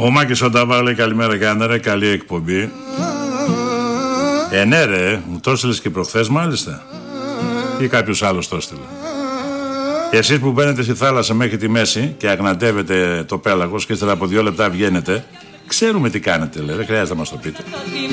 Ο Μάκης ο Νταβά λέει καλημέρα Γιάννε ρε, καλή εκπομπή. Ναι ρε, μου το έστειλες και προχθές μάλιστα. Ή κάποιος άλλος το έστειλε. Εσείς που μπαίνετε στη θάλασσα μέχρι τη μέση και αγναντεύετε το πέλαγος και ύστερα από 2 λεπτά βγαίνετε, ξέρουμε τι κάνετε λέει, δεν χρειάζεται να μας το πείτε.